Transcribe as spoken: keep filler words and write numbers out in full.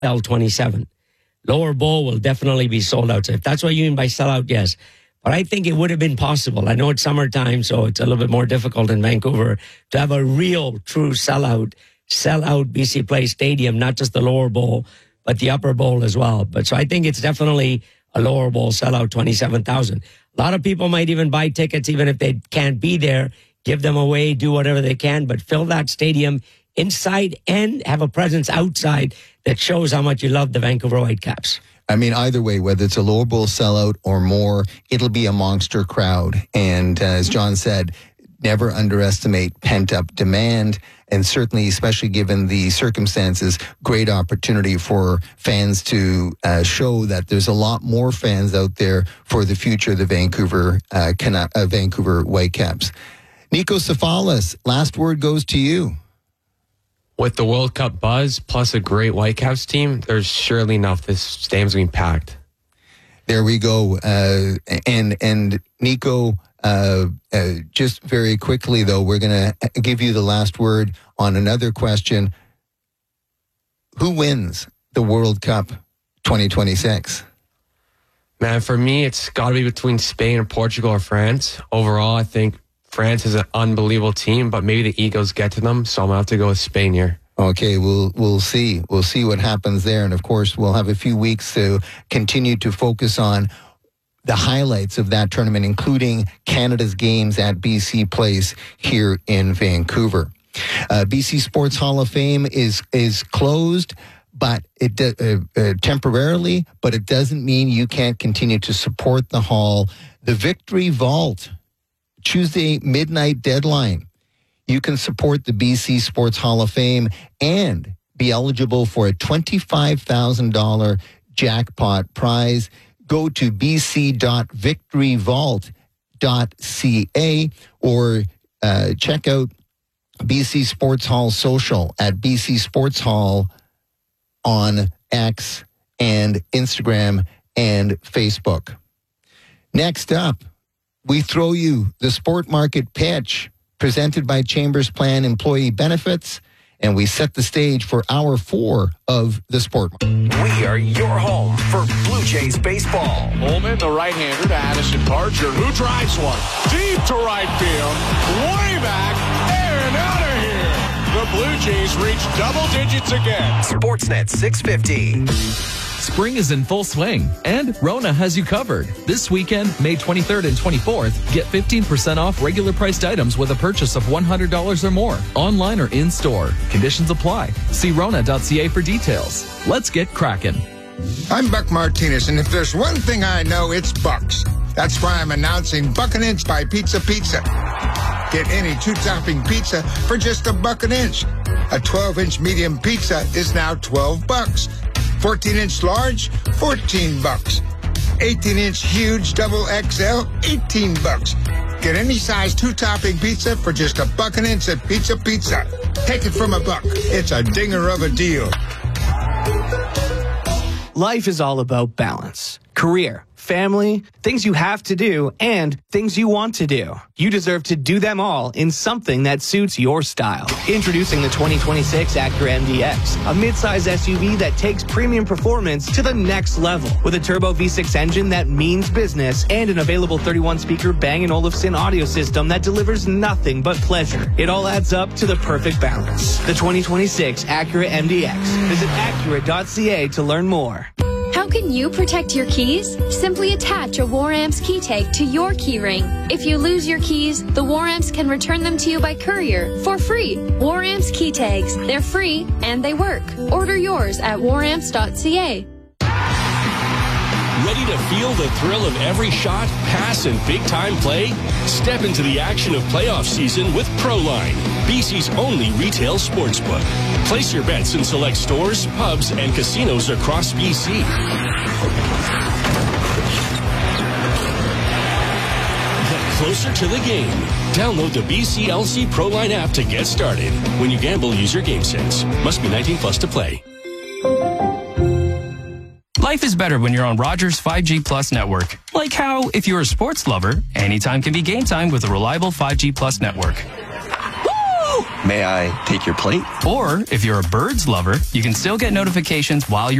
L twenty-seven. Lower bowl will definitely be sold out. So if that's what you mean by sellout, yes. But I think it would have been possible. I know it's summertime, so it's a little bit more difficult in Vancouver to have a real, true sellout, sellout B C Place Stadium, not just the lower bowl, but the upper bowl as well. But so I think it's definitely a lower bowl sellout, twenty-seven thousand. A lot of people might even buy tickets even if they can't be there, give them away, do whatever they can, but fill that stadium inside and have a presence outside that shows how much you love the Vancouver Whitecaps. I mean, either way, whether it's a lower bowl sellout or more, it'll be a monster crowd. And uh, as John said, never underestimate pent-up demand, and certainly, especially given the circumstances, great opportunity for fans to uh, show that there's a lot more fans out there for the future of the Vancouver uh, Cana- uh, Vancouver Whitecaps. Nico Safalis, last word goes to you. With the World Cup buzz plus a great Whitecaps team, there's surely enough this stadium's being packed. There we go. Uh, and and Nico, uh, uh, just very quickly, though, we're going to give you the last word on another question. Who wins the World Cup twenty twenty-six? Man, for me, it's got to be between Spain or Portugal or France. Overall, I think France is an unbelievable team, but maybe the egos get to them, so I'm going to have to go with Spain here. Okay, we'll we'll see. We'll see what happens there. And, of course, we'll have a few weeks to continue to focus on the highlights of that tournament, including Canada's games at B C Place here in Vancouver. Uh, B C Sports Hall of Fame is is closed, but it uh, uh, temporarily, but it doesn't mean you can't continue to support the hall. The Victory Vault, Tuesday midnight deadline. You can support the B C Sports Hall of Fame and be eligible for a twenty-five thousand dollars jackpot prize. Go to b c dot victory vault dot c a or uh, check out B C Sports Hall social at B C Sports Hall on X and Instagram and Facebook. Next up, we throw you the Sport Market Pitch presented by Chambers Plan Employee Benefits, and we set the stage for hour four of the Sport Market. We are your home for Blue Jays baseball. Holman, the right-hander to Addison Parcher, who drives one deep to right field, way back, and out of here. The Blue Jays reach double digits again. Sportsnet six fifty. Spring is in full swing, and Rona has you covered. This weekend, May twenty-third and twenty-fourth, get fifteen percent off regular priced items with a purchase of one hundred dollars or more, online or in-store. Conditions apply. See rona dot c a for details. Let's get cracking. I'm Buck Martinez, and if there's one thing I know, it's Bucks. That's why I'm announcing Buck an Inch by Pizza Pizza. Get any two-topping pizza for just a buck an inch. A twelve-inch medium pizza is now twelve bucks. fourteen-inch large, fourteen bucks. eighteen-inch huge double X L, eighteen bucks. Get any size two-topping pizza for just a buck an inch at Pizza Pizza. Take it from a buck. It's a dinger of a deal. Life is all about balance. Career, family, things you have to do, and things you want to do. You deserve to do them all in something that suits your style. Introducing the twenty twenty-six Acura M D X, a midsize S U V that takes premium performance to the next level. With a turbo V six engine that means business and an available thirty-one speaker Bang and Olufsen audio system that delivers nothing but pleasure. It all adds up to the perfect balance. The twenty twenty-six Acura M D X. Visit acura dot c a to learn more. How can you protect your keys? Simply attach a Waramps key tag to your key ring. If you lose your keys, the Waramps can return them to you by courier for free. Waramps key tags. They're free and they work. Order yours at waramps dot c a. Ready to feel the thrill of every shot, pass, and big-time play? Step into the action of playoff season with Proline, B C's only retail sportsbook. Place your bets in select stores, pubs, and casinos across B C. Get closer to the game. Download the B C L C Proline app to get started. When you gamble, use your game sense. Must be nineteen plus to play. Life is better when you're on Rogers five G Plus network. Like how, if you're a sports lover, anytime can be game time with a reliable five G Plus network. Woo! May I take your plate? Or if you're a birds lover, you can still get notifications while you're